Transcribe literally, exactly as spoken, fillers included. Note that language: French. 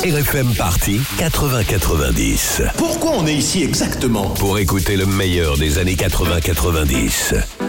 R F M Party quatre-vingts quatre-vingt-dix. Pourquoi on est ici exactement? Pour écouter le meilleur des années quatre-vingts quatre-vingt-dix.